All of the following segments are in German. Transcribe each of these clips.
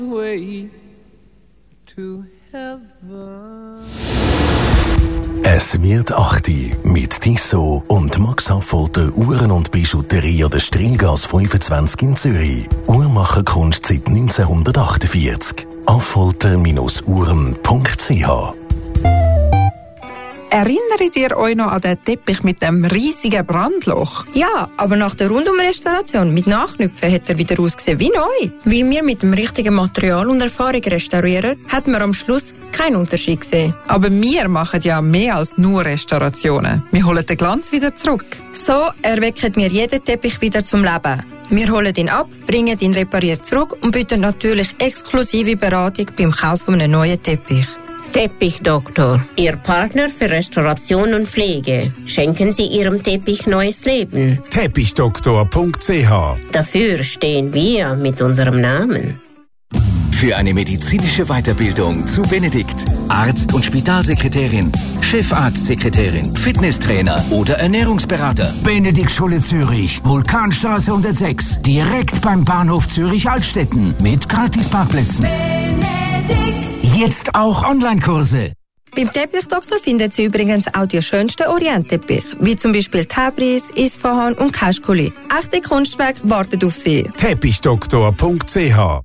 way to heaven. Es wird 8 mit Tissot und Max Affolter Uhren und Bijouterie an der Strilgasse 25 in Zürich. Uhrmacherkunst seit 1948. Affolter-uhren.ch. Erinnert ihr euch noch an den Teppich mit dem riesigen Brandloch? Ja, aber nach der Rundumrestauration mit Nachknüpfen hat er wieder ausgesehen wie neu. Weil wir mit dem richtigen Material und Erfahrung restaurieren, hat man am Schluss keinen Unterschied gesehen. Aber wir machen ja mehr als nur Restaurationen. Wir holen den Glanz wieder zurück. So erwecken wir jeden Teppich wieder zum Leben. Wir holen ihn ab, bringen ihn repariert zurück und bieten natürlich exklusive Beratung beim Kauf eines neuen Teppich. Teppichdoktor, Ihr Partner für Restauration und Pflege. Schenken Sie Ihrem Teppich neues Leben. Teppichdoktor.ch. Dafür stehen wir mit unserem Namen. Für eine medizinische Weiterbildung zu Benedikt. Arzt- und Spitalsekretärin, Chefarztsekretärin, Fitnesstrainer oder Ernährungsberater. Benedikt Schule Zürich, Vulkanstraße 106, direkt beim Bahnhof Zürich-Altstetten mit Gratisparkplätzen. Jetzt auch Online-Kurse. Beim Teppichdoktor findet Sie übrigens auch die schönsten Orientteppich, wie zum Beispiel Tabriz, Isfahan und Kaschkuli. Echte Kunstwerke warten auf Sie. Teppichdoktor.ch.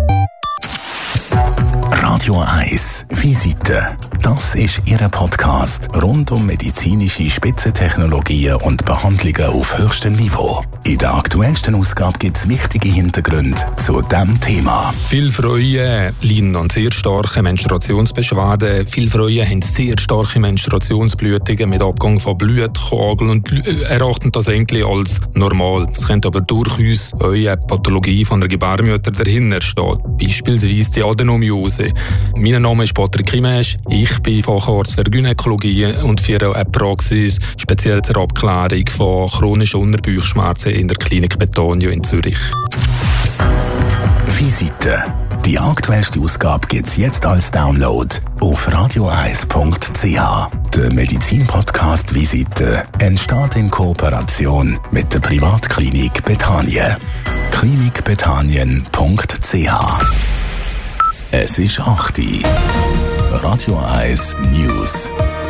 Radio 1 Visite. Das ist Ihr Podcast rund um medizinische Spitzentechnologien und Behandlungen auf höchstem Niveau. In der aktuellsten Ausgabe gibt es wichtige Hintergründe zu diesem Thema. Viele Frauen leiden an sehr starken Menstruationsbeschwerden. Viele Frauen haben sehr starke Menstruationsblutungen mit Abgang von Blutkörpern und erachten das eigentlich als normal. Es könnte aber durchaus eine Pathologie von der Gebärmutter dahinter stehen. Beispielsweise die Adenomiose. Mein Name ist Patrick Kimesch. Ich bin Facharzt für Gynäkologie und führe eine Praxis speziell zur Abklärung von chronischen Unterbauchschmerzen in der Klinik Betonio in Zürich. Visite. Die aktuellste Ausgabe gibt es jetzt als Download auf radio1.ch. Der Medizin-Podcast Visite entsteht in Kooperation mit der Privatklinik Bethanien. klinikbetanien.ch. Es ist 8 Uhr. Radio 1 News.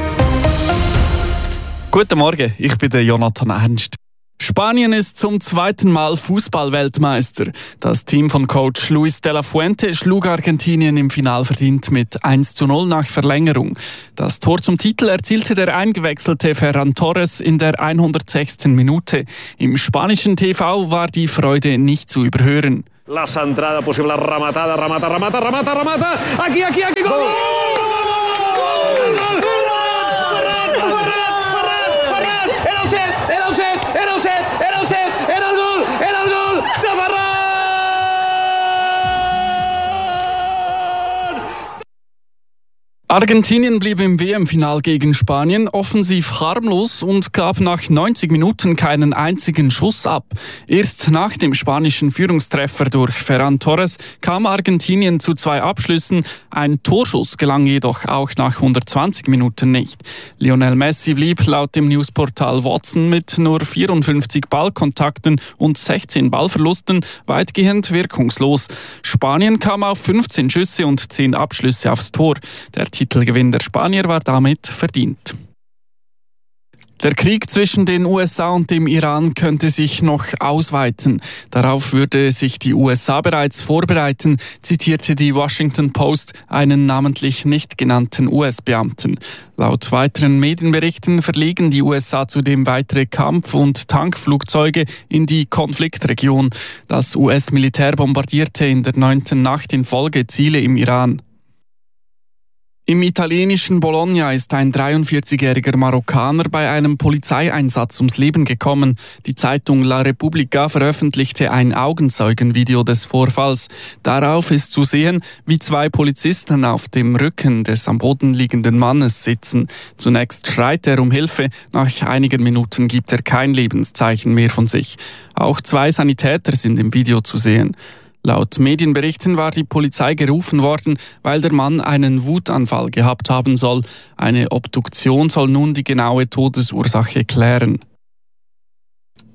Guten Morgen, ich bin der Jonathan Ernst. Spanien ist zum zweiten Mal Fußball-Weltmeister. Das Team von Coach Luis de la Fuente schlug Argentinien im Final verdient mit 1:0 nach Verlängerung. Das Tor zum Titel erzielte der eingewechselte Ferran Torres in der 106. Minute. Im spanischen TV war die Freude nicht zu überhören. La centrada possible, remata, aquí, gol! Gol! Argentinien blieb im WM-Final gegen Spanien offensiv harmlos und gab nach 90 Minuten keinen einzigen Schuss ab. Erst nach dem spanischen Führungstreffer durch Ferran Torres kam Argentinien zu 2 Abschlüssen. Ein Torschuss gelang jedoch auch nach 120 Minuten nicht. Lionel Messi blieb laut dem Newsportal Watson mit nur 54 Ballkontakten und 16 Ballverlusten weitgehend wirkungslos. Spanien kam auf 15 Schüsse und 10 Abschlüsse aufs Tor. Der Titelgewinn der Spanier war damit verdient. Der Krieg zwischen den USA und dem Iran könnte sich noch ausweiten. Darauf würde sich die USA bereits vorbereiten, zitierte die Washington Post einen namentlich nicht genannten US-Beamten. Laut weiteren Medienberichten verlegen die USA zudem weitere Kampf- und Tankflugzeuge in die Konfliktregion. Das US-Militär bombardierte in der 9. Nacht in Folge Ziele im Iran. Im italienischen Bologna ist ein 43-jähriger Marokkaner bei einem Polizeieinsatz ums Leben gekommen. Die Zeitung La Repubblica veröffentlichte ein Augenzeugenvideo des Vorfalls. Darauf ist zu sehen, wie 2 Polizisten auf dem Rücken des am Boden liegenden Mannes sitzen. Zunächst schreit er um Hilfe, nach einigen Minuten gibt er kein Lebenszeichen mehr von sich. Auch 2 Sanitäter sind im Video zu sehen. Laut Medienberichten war die Polizei gerufen worden, weil der Mann einen Wutanfall gehabt haben soll. Eine Obduktion soll nun die genaue Todesursache klären.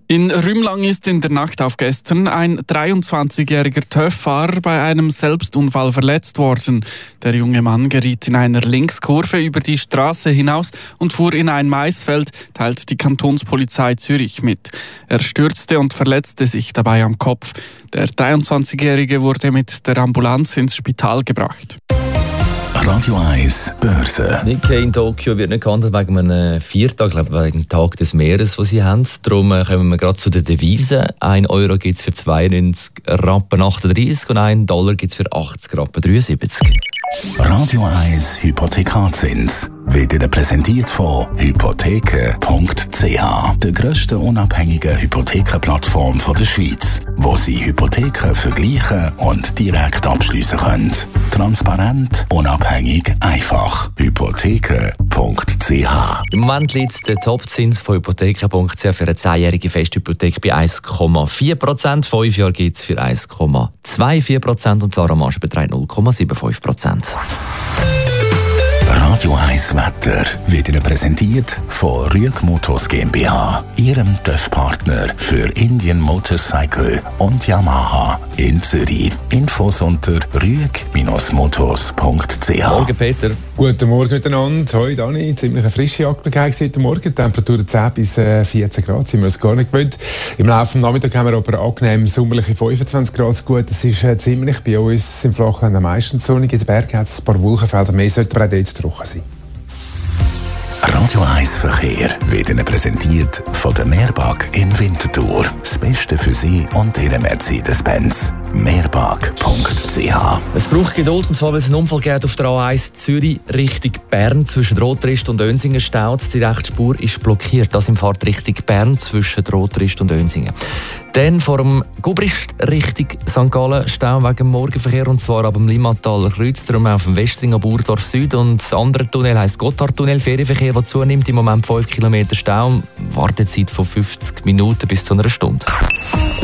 In Rümlang ist in der Nacht auf gestern ein 23-jähriger TÜV-Fahrer bei einem Selbstunfall verletzt worden. Der junge Mann geriet in einer Linkskurve über die Straße hinaus und fuhr in ein Maisfeld, teilt die Kantonspolizei Zürich mit. Er stürzte und verletzte sich dabei am Kopf. Der 23-Jährige wurde mit der Ambulanz ins Spital gebracht. Radio 1 Börse. Nikkei in Tokio wird nicht gehandelt wegen einem Viertag, wegen dem Tag des Meeres, den sie haben. Darum kommen wir gerade zu den Devisen. 1 Euro gibt es für 92 Rappen 38 und 1 Dollar gibt es für 80 Rappen 73. Radio 1 Hypothekarzins wird Ihnen präsentiert von hypotheken.ch, der grössten unabhängigen Hypothekenplattform der Schweiz, wo Sie Hypotheken vergleichen und direkt abschliessen können. Transparent, unabhängig, einfach. Hypotheken.ch. Im Moment liegt der Topzins von hypotheken.ch für eine 10-jährige Festhypothek bei 1,4%. 5 Jahre gibt es für 1,24% und die Zahlenmarge beträgt 0,75%. Radio 1 Wetter wird Ihnen präsentiert von Rüeg Motors GmbH, Ihrem TÜV-Partner für Indian Motorcycle und Yamaha in Zürich. Infos unter rüeg-motors.ch. Morgen, Peter. Guten Morgen miteinander. Heute Dani, ziemlich eine frische Jagdbegehung heute Morgen. Temperaturen 10 bis 14 Grad, sind wir uns gar nicht gewöhnt. Im Laufe des Nachmittags haben wir aber angenehm sommerliche 25 Grad. Gut, es ist ziemlich bei uns im Flachland am meisten sonnig. In den Bergen hat es ein paar Wolkenfelder mehr, sollte aber auch dort trocken sein. Radio 1 Verkehr wird Ihnen präsentiert von der Meerbag in Winterthur. Das Beste für Sie und Ihre Mercedes-Benz. Meerbag.ch. Es braucht Geduld, und zwar, weil es einen Unfall gibt auf der A1 Zürich Richtung Bern zwischen Rotrist und Önsingen staut. Die rechte Spur ist blockiert. Das im Fahrt Richtung Bern zwischen Rotrist und Önsingen. Dann vor dem Gubrist Richtung St. Gallen Stau wegen dem Morgenverkehr, und zwar ab dem Limmataler Kreuz, darum auf dem Westring am Burdorf Süd. Und das andere Tunnel heisst Gotthardtunnel, Ferienverkehr, der zunimmt. Im Moment 5 Kilometer Stau, Wartezeit von 50 Minuten bis zu einer Stunde.